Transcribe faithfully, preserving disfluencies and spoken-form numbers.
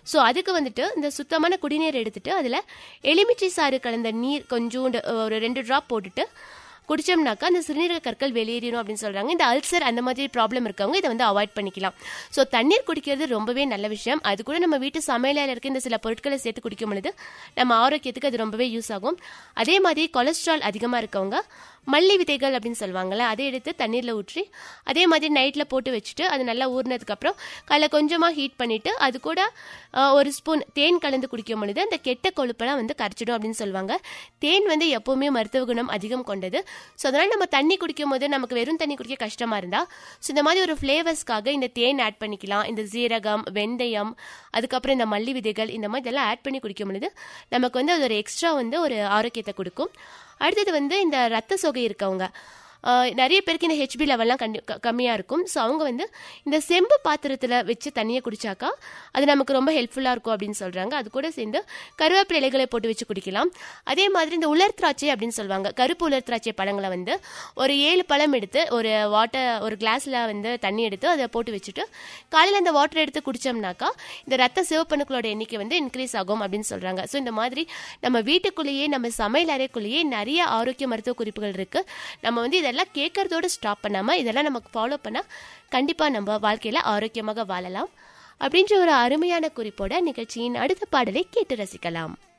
So அதுக்கு வந்துட்டு இந்த சுத்தமான குடிநீர் எடுத்துட்டு அதில் எலுமிச்சை சாறு கலந்த நீர் கொஞ்சோண்டு ஒரு ரெண்டு ட்ராப் போட்டுட்டு குடிச்சோம்னாக்கா அந்த சிறுநீரக கற்கள் வெளியேறிடும் அப்படின்னு சொல்றாங்க. இந்த அல்சர் அந்த மாதிரி ப்ராப்ளம் இருக்கவங்க இதை வந்து அவாய்ட் பண்ணிக்கலாம். ஸோ தண்ணீர் குடிக்கிறது ரொம்பவே நல்ல விஷயம். அது கூட நம்ம வீட்டு சமையலில் இருக்க இந்த சில பொருட்களை சேர்த்து குடிக்கும் பொழுது நம்ம ஆரோக்கியத்துக்கு அது ரொம்பவே யூஸ் ஆகும். அதே மாதிரி கொலஸ்ட்ரால் அதிகமாக இருக்கவங்க மல்லி விதைகள் அப்படின்னு சொல்லுவாங்கள்ல, அதை எடுத்து தண்ணீரில் ஊற்றி அதே மாதிரி நைட்டில் போட்டு வச்சுட்டு அது நல்லா ஊறினதுக்கப்புறம் காலைல கொஞ்சமாக ஹீட் பண்ணிவிட்டு அது கூட ஒரு ஸ்பூன் தேன் கலந்து குடிக்கும் பொழுது அந்த கெட்ட கொழுப்பெல்லாம் வந்து கரைச்சிடும் அப்படின்னு சொல்லுவாங்க. தேன் வந்து எப்போவுமே மருத்துவ குணம் அதிகம் கொண்டது. ஸோ அதனால் நம்ம தண்ணி குடிக்கும் போது நமக்கு வெறும் தண்ணி குடிக்க கஷ்டமாக இருந்தால் ஸோ இந்த மாதிரி ஒரு ஃப்ளேவர்ஸ்க்காக இந்த தேன் ஆட் பண்ணிக்கலாம். இந்த சீரகம், வெந்தயம், அதுக்கப்புறம் இந்த மல்லி விதைகள், இந்த மாதிரி இதெல்லாம் ஆட் பண்ணி குடிக்கும் பொழுது நமக்கு வந்து அது ஒரு எக்ஸ்ட்ரா வந்து ஒரு ஆரோக்கியத்தை கொடுக்கும். அடுத்தது வந்து இந்த ரத்த சோகை இருக்கவங்க, நிறைய பேருக்கு இந்த ஹெச்பி லெவல்லாம் கண்டி கம்மியாக இருக்கும். ஸோ அவங்க வந்து இந்த செம்பு பாத்திரத்தில் வச்சு தண்ணியை குடிச்சாக்கா அது நமக்கு ரொம்ப ஹெல்ப்ஃபுல்லாக இருக்கும் அப்படின்னு சொல்கிறாங்க. அது கூட சேர்ந்து கருவேப்பிலை இலைகளை போட்டு வச்சு குடிக்கலாம். அதே மாதிரி இந்த உலர் திராட்சை அப்படின்னு சொல்லுவாங்க, கருப்பு உலர் திராட்சை பழங்களை வந்து ஒரு ஏழு பழம் எடுத்து ஒரு வாட்டர் ஒரு கிளாஸில் வந்து தண்ணி எடுத்து அதை போட்டு வச்சுட்டு காலையில் அந்த வாட்டர் எடுத்து குடித்தோம்னாக்கா இந்த ரத்த சிவப்பணுக்களோட எண்ணிக்கை வந்து இன்க்ரீஸ் ஆகும் அப்படின்னு சொல்கிறாங்க. ஸோ இந்த மாதிரி நம்ம வீட்டுக்குள்ளேயே நம்ம சமையல் அறைக்குள்ளேயே நிறைய ஆரோக்கிய மருத்துவ குறிப்புகள் இருக்குது. நம்ம வந்து இதை இதெல்லாம் கேட்கறதோடு ஸ்டாப் பண்ணாமல் இதெல்லாம் நமக்கு ஃபாலோ பண்ணால் கண்டிப்பாக நம்ம வாழ்க்கையில் ஆரோக்கியமாக வாழலாம் அப்படின்ற ஒரு அருமையான குறிப்போட நிகழ்ச்சியின் அடுத்த பாடலை கேட்டு ரசிக்கலாம்.